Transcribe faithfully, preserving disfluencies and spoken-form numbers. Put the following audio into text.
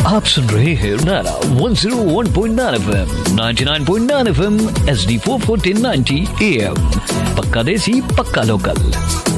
आप सुन रहे हैं नारा one zero one point nine FM, ninety nine point nine FM, H D four fourteen ninety am. पक्का देसी, पक्का लोकल।